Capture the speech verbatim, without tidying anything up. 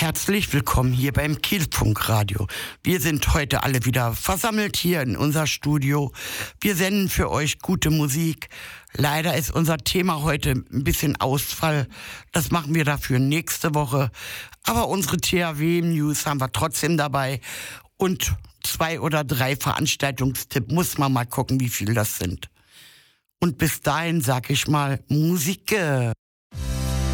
Herzlich willkommen hier beim Kielfunkradio. Wir sind heute alle wieder versammelt hier in unser Studio. Wir senden für euch gute Musik. Leider ist unser Thema heute ein bisschen Ausfall. Das machen wir dafür nächste Woche. Aber unsere T H W-News haben wir trotzdem dabei. Und zwei oder drei Veranstaltungstipps, muss man mal gucken, wie viel das sind. Und bis dahin sag ich mal Musik.